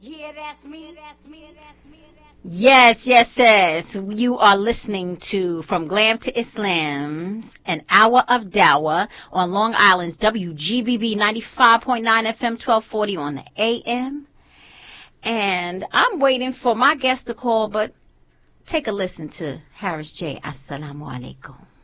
Yeah, that's me. Yes, yes, yes. You are listening to From Glam to Islam's An Hour of Dawah on Long Island's WGBB 95.9 FM 1240 on the AM. And I'm waiting for my guest to call, but take a listen to Harris J. Assalamu alaikum.